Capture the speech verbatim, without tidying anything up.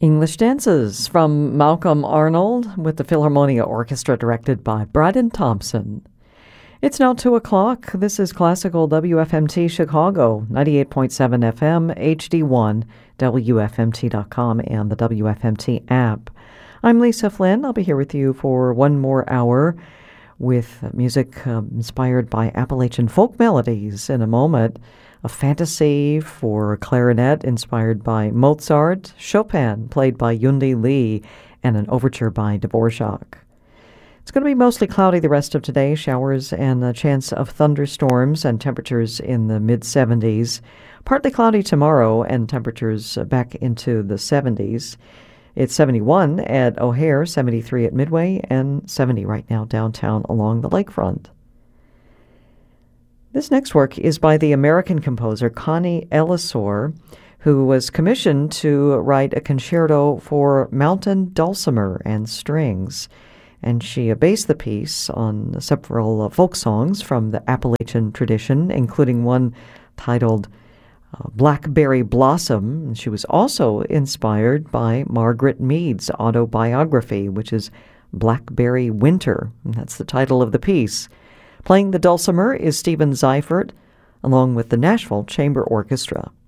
English Dances from Malcolm Arnold with the Philharmonia Orchestra directed by Braden Thompson. It's now two o'clock. This is Classical W F M T Chicago, ninety-eight point seven F M, H D one, W F M T dot com, and the W F M T app. I'm Lisa Flynn. I'll be here with you for one more hour with music uh, inspired by Appalachian folk melodies. In a moment, a fantasy for clarinet inspired by Mozart, Chopin played by Yundi Lee, and an overture by Dvorak. It's going to be mostly cloudy the rest of today, showers and a chance of thunderstorms and temperatures in the mid-seventies. Partly cloudy tomorrow and temperatures back into the seventies. It's seventy-one at O'Hare, seventy-three at Midway, and seventy right now downtown along the lakefront. This next work is by the American composer Connie Ellisor, who was commissioned to write a concerto for mountain dulcimer and strings. And she based the piece on several uh, folk songs from the Appalachian tradition, including one titled uh, Blackberry Blossom. And she was also inspired by Margaret Mead's autobiography, which is Blackberry Winter. And that's the title of the piece. Playing the dulcimer is Stephen Seifert, along with the Nashville Chamber Orchestra.